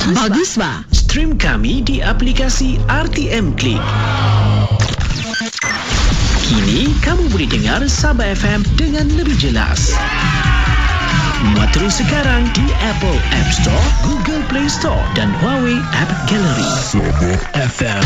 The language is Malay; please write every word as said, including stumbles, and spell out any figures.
Bagus ba? Stream kami di aplikasi R T M Klik. Kini kamu boleh dengar Sabah F M dengan lebih jelas. Muat terus sekarang di Apple App Store, Google Play Store dan Huawei App Gallery. Sabah F M.